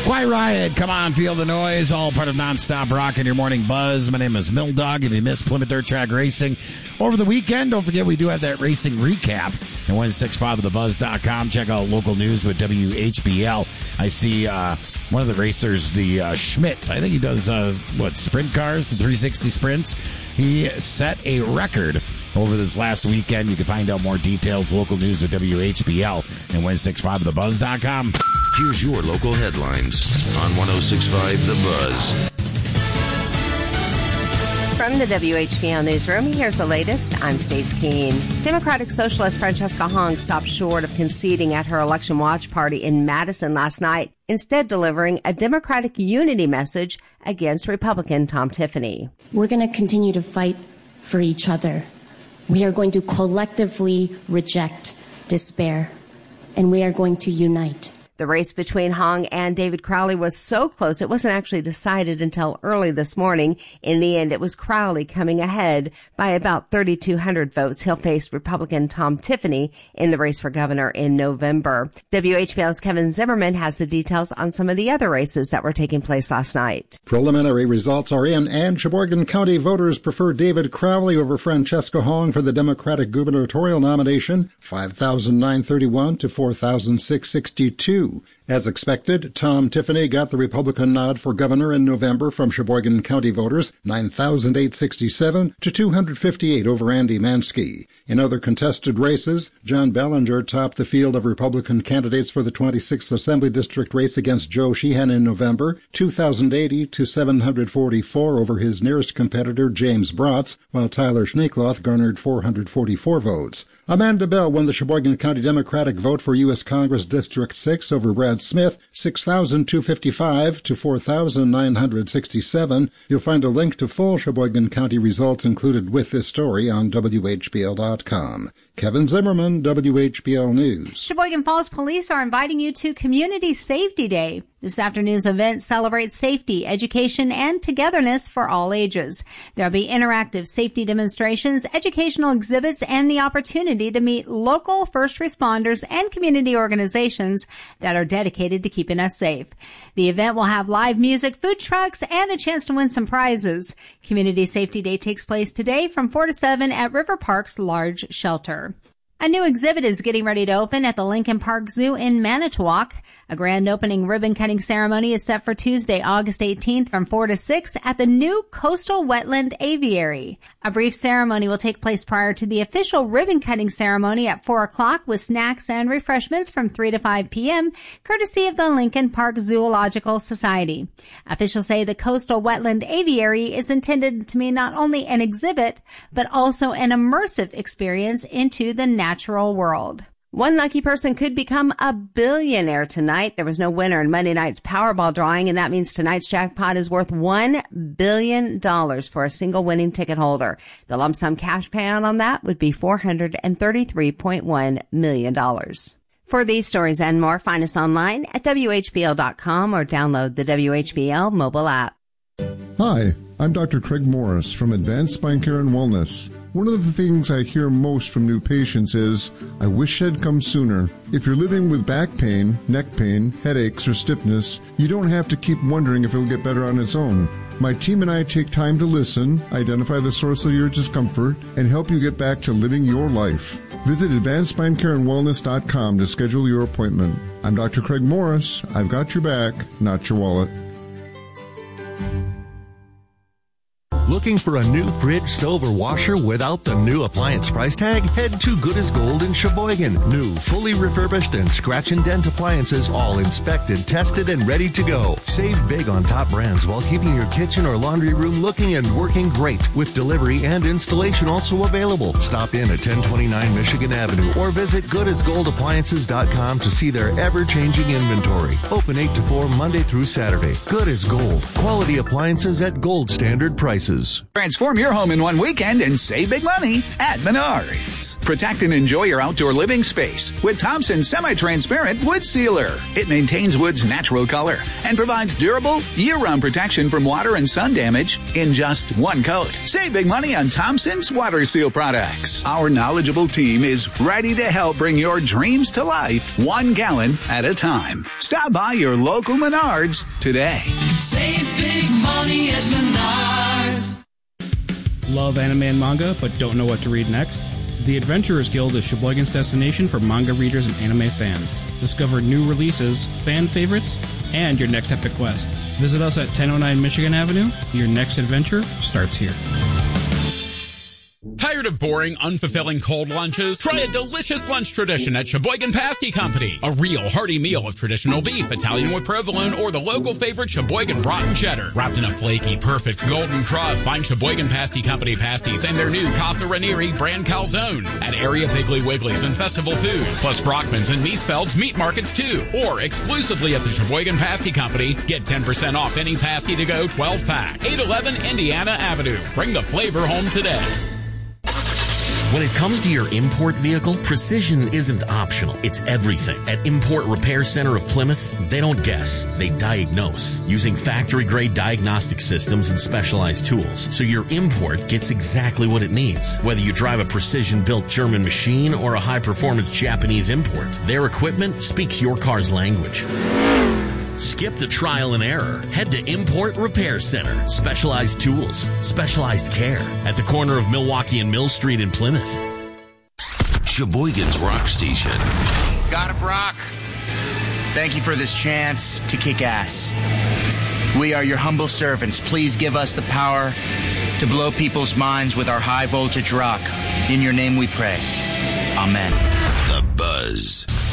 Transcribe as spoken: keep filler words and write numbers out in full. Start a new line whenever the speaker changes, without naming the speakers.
Quiet Riot, come on, feel the noise. All part of Nonstop Rock in your morning buzz. My name is Mill Dog. If you missed Plymouth Dirt Track Racing over the weekend, don't forget we do have that racing recap at one sixty-five of the buzz dot com. Check out local news with W H B L. I see uh, one of the racers, the uh, Schmidt. I think he does, uh, what, sprint cars, the three sixty sprints. He set a record over this last weekend. You can find out more details, local news with W H B L and one sixty-five of the buzz dot com.
Here's your local headlines on one oh six point five The Buzz.
From the W H B L Newsroom, here's the latest. I'm Stace Keene. Democratic Socialist Francesca Hong stopped short of conceding at her election watch party in Madison last night, instead delivering a Democratic unity message against Republican Tom Tiffany.
We're going to continue to fight for each other. We are going to collectively reject despair, and we are going to unite.
The race between Hong and David Crowley was so close it wasn't actually decided until early this morning. In the end, it was Crowley coming ahead by about thirty-two hundred votes. He'll face Republican Tom Tiffany in the race for governor in November. W H B L's Kevin Zimmerman has the details on some of the other races that were taking place last night.
Preliminary results are in, and Sheboygan County voters prefer David Crowley over Francesca Hong for the Democratic gubernatorial nomination, five thousand nine hundred thirty-one to four thousand six hundred sixty-two. As expected, Tom Tiffany got the Republican nod for governor in November from Sheboygan County voters, nine thousand eight hundred sixty-seven to two hundred fifty-eight over Andy Mansky. In other contested races, John Ballinger topped the field of Republican candidates for the twenty-sixth Assembly District race against Joe Sheehan in November, two thousand eighty to seven hundred forty-four over his nearest competitor, James Bratz, while Tyler Schneekloth garnered four hundred forty-four votes. Amanda Bell won the Sheboygan County Democratic vote for U S Congress District six over Brad Smith, six thousand two hundred fifty-five to four thousand nine hundred sixty-seven. You'll find a link to full Sheboygan County results included with this story on W H B L dot com. Kevin Zimmerman, W H B L News.
Sheboygan Falls Police are inviting you to Community Safety Day. This afternoon's event celebrates safety, education, and togetherness for all ages. There'll be interactive safety demonstrations, educational exhibits, and the opportunity to meet local first responders and community organizations that are dedicated to keeping us safe. The event will have live music, food trucks, and a chance to win some prizes. Community Safety Day takes place today from four to seven at River Park's large shelter. A new exhibit is getting ready to open at the Lincoln Park Zoo in Manitowoc. A grand opening ribbon-cutting ceremony is set for Tuesday, August eighteenth from four to six at the new Coastal Wetland Aviary. A brief ceremony will take place prior to the official ribbon-cutting ceremony at four o'clock with snacks and refreshments from three to five p.m., courtesy of the Lincoln Park Zoological Society. Officials say the Coastal Wetland Aviary is intended to be not only an exhibit, but also an immersive experience into the natural world.
One lucky person could become a billionaire tonight. There was no winner in Monday night's Powerball drawing, and that means tonight's jackpot is worth one billion dollars for a single winning ticket holder. The lump sum cash payout on that would be four hundred thirty-three point one million dollars. For these stories and more, find us online at W H B L dot com or download the W H B L mobile app.
Hi, I'm Doctor Craig Morris from Advanced Spine Care and Wellness. One of the things I hear most from new patients is, I wish I'd come sooner. If you're living with back pain, neck pain, headaches, or stiffness, you don't have to keep wondering if it'll get better on its own. My team and I take time to listen, identify the source of your discomfort, and help you get back to living your life. Visit advanced spine care and wellness dot com to schedule your appointment. I'm Doctor Craig Morris. I've got your back, not your wallet.
Looking for a new fridge, stove, or washer without the new appliance price tag? Head to Good as Gold in Sheboygan. New, fully refurbished, and scratch and dent appliances, all inspected, tested, and ready to go. Save big on top brands while keeping your kitchen or laundry room looking and working great, with delivery and installation also available. Stop in at ten twenty-nine Michigan Avenue or visit good as gold appliances dot com to see their ever-changing inventory. Open eight to four Monday through Saturday. Good as Gold. Quality appliances at gold standard prices.
Buzz.
Transform your home in one weekend and save big money at Menards. Protect and enjoy your outdoor living space with Thompson Semi-Transparent Wood Sealer. It maintains wood's natural color and provides durable, year-round protection from water and sun damage in just one coat. Save big money on Thompson's Water Seal products. Our knowledgeable team is ready to help bring your dreams to life, one gallon at a time. Stop by your local Menards today.
Save big money at Menards.
Love anime and manga, but don't know what to read next? The Adventurers Guild is Sheboygan's destination for manga readers and anime fans. Discover new releases, fan favorites, and your next epic quest. Visit us at ten oh nine Michigan Avenue. Your next adventure starts here.
Tired of boring, unfulfilling cold lunches? Try a delicious lunch tradition at Sheboygan Pasty Company. A real hearty meal of traditional beef, Italian with provolone, or the local favorite Sheboygan Broughton Cheddar. Wrapped in a flaky, perfect golden crust, find Sheboygan Pasty Company pasties and their new Casa Ranieri brand calzones at area Piggly Wigglies and Festival Food, plus Brockman's and Miesfeld's meat markets too. Or exclusively at the Sheboygan Pasty Company, get ten percent off any pasty to go twelve pack. eight eleven Indiana Avenue. Bring the flavor home today.
When it comes to your import vehicle, precision isn't optional. It's everything. At Import Repair Center of Plymouth, they don't guess. They diagnose using factory-grade diagnostic systems and specialized tools, so your import gets exactly what it needs. Whether you drive a precision-built German machine or a high-performance Japanese import, their equipment speaks your car's language. Skip the trial and error. Head to Import Repair Center. Specialized tools, specialized care at the corner of Milwaukee and Mill Street in Plymouth.
Sheboygan's Rock Station.
God of Rock, thank you for this chance to kick ass. We are your humble servants. Please give us the power to blow people's minds with our high voltage rock. In your name we pray. Amen.
The Buzz.